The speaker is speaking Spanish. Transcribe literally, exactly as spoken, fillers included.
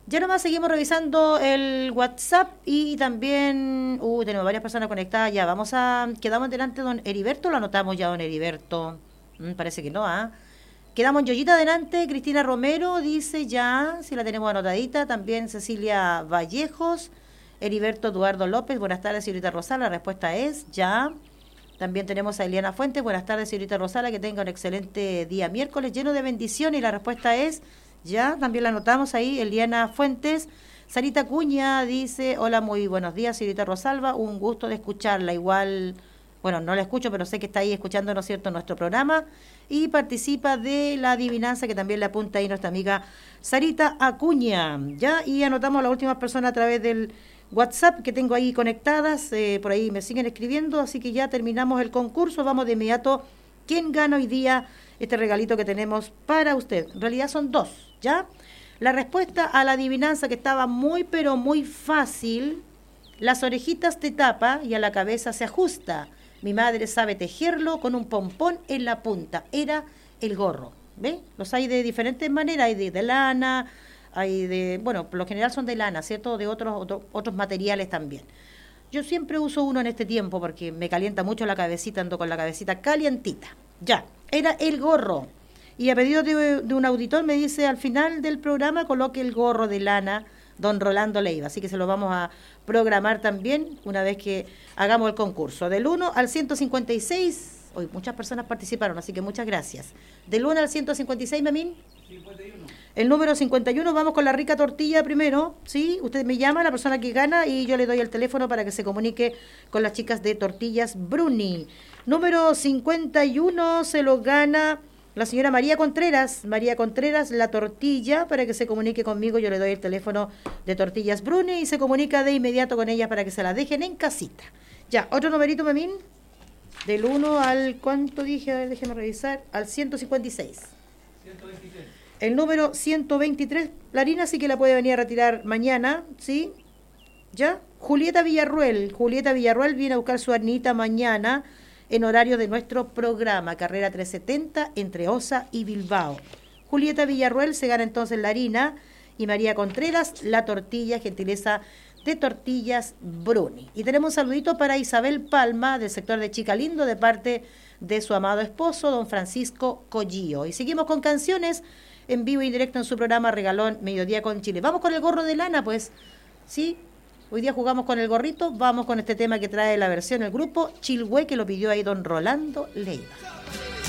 Ya nomás seguimos revisando el WhatsApp y también, uh, tenemos varias personas conectadas. Ya, vamos a, quedamos delante de don Heriberto, lo anotamos ya, don Heriberto. Mm, parece que no, ¿ah? Quedamos en Yoyita adelante, Cristina Romero dice ya, si la tenemos anotadita. También Cecilia Vallejos, Heriberto Eduardo López, buenas tardes, señorita Rosala, la respuesta es ya. También tenemos a Eliana Fuentes, buenas tardes, señorita Rosala, que tenga un excelente día miércoles lleno de bendiciones y la respuesta es ya, también la anotamos ahí, Eliana Fuentes. Sarita Cuña dice, hola, muy buenos días, señorita Rosalba, un gusto de escucharla, igual, bueno, no la escucho, pero sé que está ahí escuchando, ¿no es cierto?, nuestro programa, y participa de la adivinanza que también le apunta ahí nuestra amiga Sarita Acuña, ya, y anotamos a las últimas personas a través del WhatsApp que tengo ahí conectadas, eh, por ahí me siguen escribiendo, así que ya terminamos el concurso, vamos de inmediato, ¿quién gana hoy día este regalito que tenemos para usted? En realidad son dos, ¿ya? La respuesta a la adivinanza que estaba muy pero muy fácil, las orejitas te tapa y a la cabeza se ajusta. Mi madre sabe tejerlo con un pompón en la punta. Era el gorro, ¿ve? Los hay de diferentes maneras, hay de, de lana, hay de, bueno, por lo general son de lana, ¿cierto? De otros, otro, otros materiales también. Yo siempre uso uno en este tiempo porque me calienta mucho la cabecita, ando con la cabecita calientita. Ya, era el gorro. Y a pedido de, de un auditor me dice, al final del programa coloque el gorro de lana don Rolando Leiva. Así que se lo vamos a programar también una vez que hagamos el concurso. Del uno al ciento cincuenta y seis, hoy muchas personas participaron, así que muchas gracias. Del uno al ciento cincuenta y seis, Memín. cincuenta y uno. El número cincuenta y uno, vamos con la rica tortilla primero, ¿sí? Usted me llama, la persona que gana, y yo le doy el teléfono para que se comunique con las chicas de Tortillas Bruni. Número cincuenta y uno se lo gana la señora María Contreras. María Contreras, la tortilla, para que se comunique conmigo, yo le doy el teléfono de Tortillas Bruni y se comunica de inmediato con ella para que se la dejen en casita. Ya, otro numerito, Memín. Del uno al, ¿cuánto dije? A ver, déjeme revisar. Al ciento cincuenta y seis. ciento veintitrés. El número ciento veintitrés, la harina sí que la puede venir a retirar mañana, ¿sí? ¿Ya? Julieta Villarruel. Julieta Villarruel viene a buscar su harinita mañana en horario de nuestro programa, carrera trescientos setenta entre Osa y Bilbao. Julieta Villarruel se gana entonces la harina y María Contreras la tortilla, gentileza de Tortillas Bruni. Y tenemos un saludito para Isabel Palma, del sector de Chicalindo, de parte de su amado esposo, don Francisco Collío. Y seguimos con canciones en vivo y directo en su programa Regalón Mediodía con Chile. Vamos con el gorro de lana, pues, ¿sí? Hoy día jugamos con el gorrito, vamos con este tema que trae la versión el grupo Chilhue, que lo pidió ahí don Rolando Leiva.